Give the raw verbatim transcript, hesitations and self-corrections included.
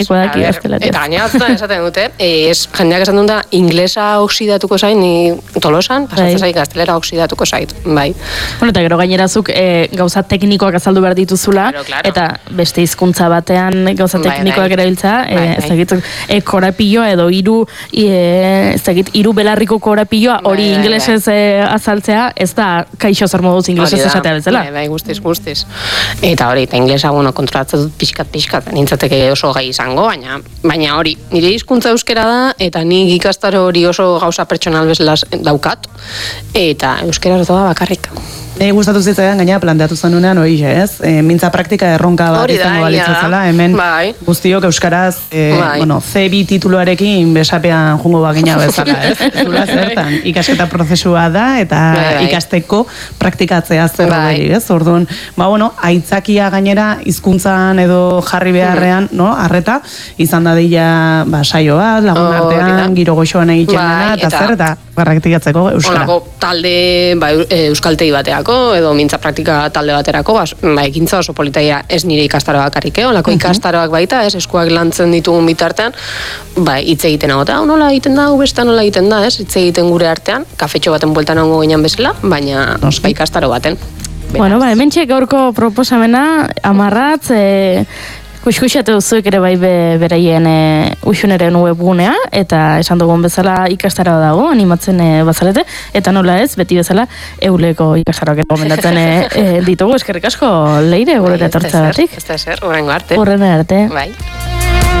Badaki gaztelaniaz. Eta gainera batzutan esaten dute, ez, jendeak esan dut da, inglesa oksidatuko zain, ni tolosan, pasatzen zait gaztelera oksidatuko zait, bai. Bueno, eta gero gainerazuk e, gauza teknikoak azaldu behar dituzula, claro, claro. Eta beste hizkuntza batean gauza Bai, teknikoak bai. erabiltza, e, Bai, ez bai. dakit, e, korapilloa edo hiru e, ez dakit, hiru belarriko korapilloa hori Bai, bai, ingelesez e, azaltzea, ez da kaixo zer moduz ingelesez Hori da. esatea bezala. Bai, bai, guztiz, guztiz. Eta hori, eta inglesa, bueno, kontrolatzen dut pixkat-pixkat, nintzateke oso gai izango, baina baina hori, nire hizkuntza euskera da, eta nik ikastaro hori oso gauza pertsonal bezala daukat, eta euskera da bakarrik. E, gustatu zitzaidan gaina planteatu zenunean hori, ez? E, mintza praktika erronka bat Hori da, izango ia. balitzazela, hemen Bai. guztiok euskaraz, e, Bai. bueno, C bi tituluarekin besapean jungo bagina bezala, ez? Ez dula zertan, ikasketa prozesua da, eta Bai, bai. ikasteko praktikatzea zer Bai. hori, ez? Orduan, ba, bueno, aitzakia gainera hizkuntzan edo jarri beharrean, no, arreta, izan dadila, ba, saio bat, lagun Hori da. artean, giro goxoan egiten Bai, dena, eta eta- zer, eta praktikatzeko euskara. Olako talde, ba, euskaltegi bateako, edo mintza praktika talde baterako, ba, ba ekintza oso politaia ez nire ikastaroa bakarrik, eh? Olako ikastaroak baita, ez, eskuak lantzen ditugun bitartean, ba, hitz egiten hau, eta nola egiten da, beste nola egiten da, ez, hitz egiten gure artean, kafetxo baten bueltan hongo ginen bezala, baina Noski. ba, ikastaro baten. Bueno, ba, hemen txek gaurko proposamena, amarratz, e, kuskusiatu zuek ere bai be, beraien e, uxuneren webgunea, eta esan dugun bezala ikastara dago, animatzen e, bazarete, eta nola ez, beti bezala, euleko ikastaroak gomendatzen e, e, ditugu, eskerrik asko, Leire, gure Bai, ez da etortza ezer, batik. Ez da ezer, horrengo arte. Horren arte. Bai.